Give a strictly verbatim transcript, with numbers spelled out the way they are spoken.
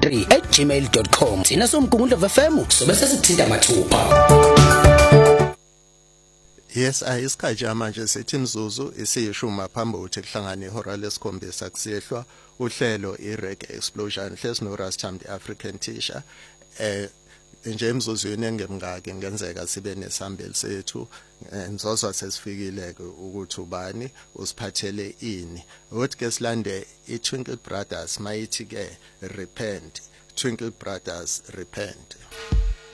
three at gmail dot com. Thina somgungundlo F M sobe sesithinta mathupha. Yes, ayisikhathi manje sethi imzuzu isiyishuma phambi ukuthi kuhlangane ihora lesikhombisa kusihlwa uhlelo iReggae Explosion hlezi no Rastam the African Teacher eh nje emzuzwini engemngaki ngenzeka sibe nesambeli sethu nizozwa sesifikile ukuthi ubani usiphathele ini uthi ke silande iTwinkle Brothers mayithi ke repent Twinkle Brothers repent.